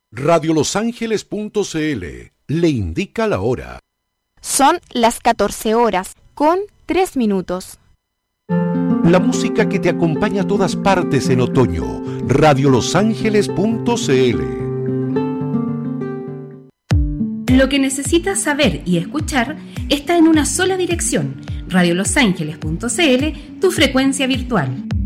Radiolosangeles.cl le indica la hora. Son las 14 horas con 3 minutos. La música que te acompaña a todas partes en otoño. Radiolosangeles.cl. Lo que necesitas saber y escuchar está en una sola dirección. Radiolosangeles.cl, tu frecuencia virtual.